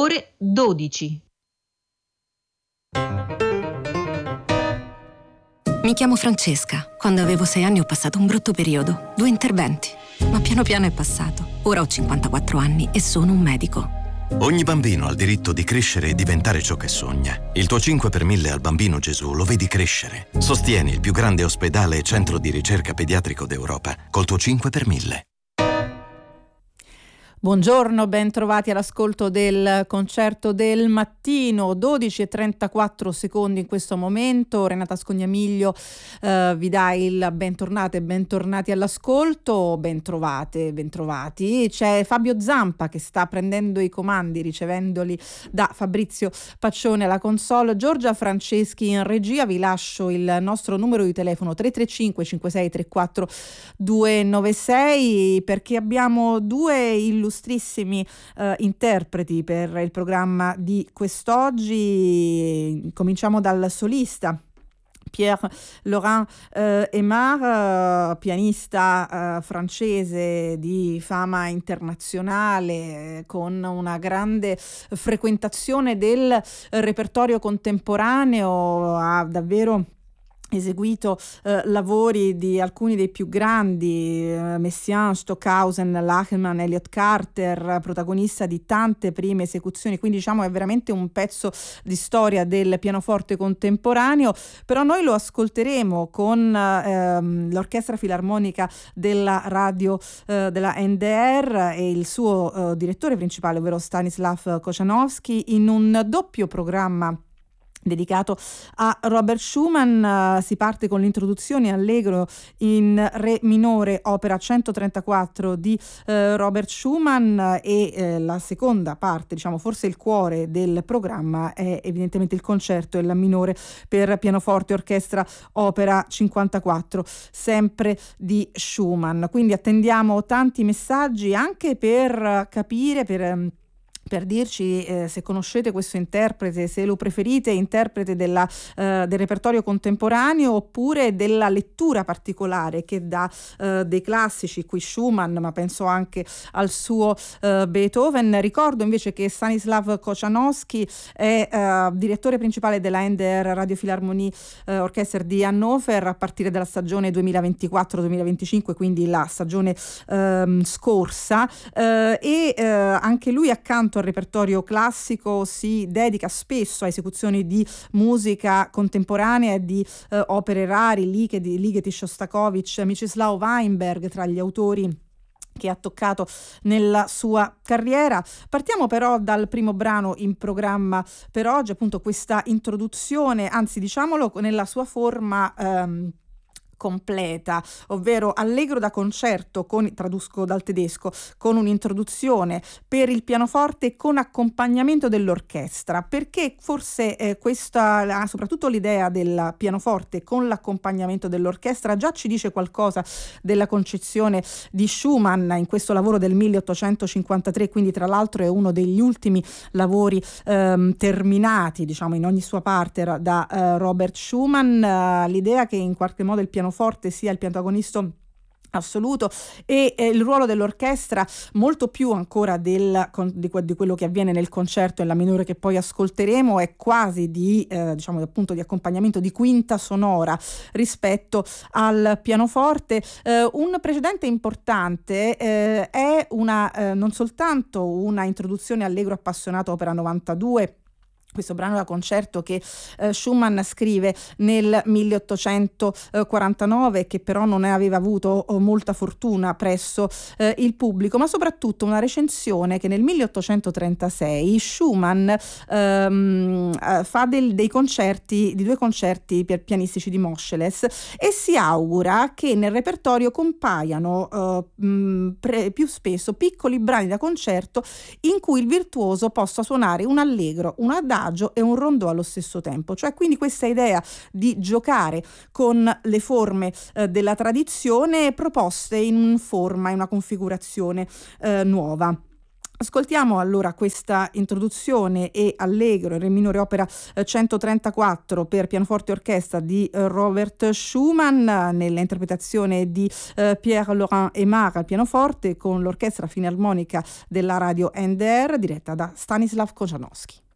ore 12. Mi chiamo Francesca. Quando avevo 6 anni ho passato un brutto periodo, 2 interventi, ma piano piano è passato. Ora ho 54 anni e sono un medico. Ogni bambino ha il diritto di crescere e diventare ciò che sogna. Il tuo 5 per 1000 al Bambino Gesù lo vedi crescere. Sostieni il più grande ospedale e centro di ricerca pediatrico d'Europa col tuo 5 per 1000. Buongiorno, ben trovati all'ascolto del concerto del mattino, 12:34 secondi in questo momento. Renata Scognamiglio vi dà il bentornate e bentornati all'ascolto, bentrovati. C'è Fabio Zampa che sta prendendo i comandi, ricevendoli da Fabrizio Paccione alla console, Giorgia Franceschi in regia. Vi lascio il nostro numero di telefono 335 5634 296 perché abbiamo due illustrissimi interpreti per il programma di quest'oggi. Cominciamo dal solista Pierre-Laurent Aimard, pianista francese di fama internazionale, con una grande frequentazione del repertorio contemporaneo. Ha davvero eseguito lavori di alcuni dei più grandi, Messiaen, Stockhausen, Lachenmann, Elliott Carter, protagonista di tante prime esecuzioni, quindi diciamo è veramente un pezzo di storia del pianoforte contemporaneo. Però noi lo ascolteremo con l'Orchestra Filarmonica della radio della NDR e il suo direttore principale, ovvero Stanislav Kochanowski, in un doppio programma dedicato a Robert Schumann. Si parte con l'introduzione allegro in re minore, opera 134 di Robert Schumann, e la seconda parte, diciamo forse il cuore del programma, è evidentemente il concerto in la minore per pianoforte orchestra, opera 54 sempre di Schumann. Quindi attendiamo tanti messaggi anche per capire, per dirci se conoscete questo interprete, se lo preferite interprete del repertorio contemporaneo oppure della lettura particolare che dà dei classici, qui Schumann, ma penso anche al suo Beethoven. Ricordo invece che Stanislav Kochanowski è direttore principale della NDR Radio Philharmonie Orchestra di Hannover a partire dalla stagione 2024-2025, quindi la stagione scorsa, e anche lui, accanto al repertorio classico, si dedica spesso a esecuzioni di musica contemporanea e di opere rari, Ligeti, Shostakovich, Mieczysław Weinberg tra gli autori che ha toccato nella sua carriera. Partiamo però dal primo brano in programma per oggi, appunto questa introduzione, anzi diciamolo nella sua forma completa, ovvero allegro da concerto, tradusco dal tedesco, con un'introduzione per il pianoforte con accompagnamento dell'orchestra, perché forse questa, soprattutto l'idea del pianoforte con l'accompagnamento dell'orchestra, già ci dice qualcosa della concezione di Schumann in questo lavoro del 1853, quindi tra l'altro è uno degli ultimi lavori terminati, diciamo, in ogni sua parte da Robert Schumann. L'idea che in qualche modo il pianoforte sia il protagonista assoluto e il ruolo dell'orchestra molto più ancora di quello che avviene nel concerto in la minore che poi ascolteremo, è quasi di diciamo appunto di accompagnamento, di quinta sonora rispetto al pianoforte. Un precedente importante è non soltanto una introduzione allegro appassionato, opera 92, questo brano da concerto che Schumann scrive nel 1849, che però non aveva avuto molta fortuna presso il pubblico, ma soprattutto una recensione che nel 1836 Schumann fa dei concerti, di 2 concerti per pianistici di Moscheles, e si augura che nel repertorio compaiano più spesso piccoli brani da concerto in cui il virtuoso possa suonare un allegro, un adagio e un rondò allo stesso tempo. Cioè, quindi questa idea di giocare con le forme della tradizione proposte in una configurazione nuova. Ascoltiamo allora questa introduzione e allegro in re minore opera 134 per pianoforte e orchestra di Robert Schumann, nell'interpretazione di Pierre-Laurent Aimard al pianoforte con l'orchestra filarmonica della radio NDR diretta da Stanislav Kojanowski.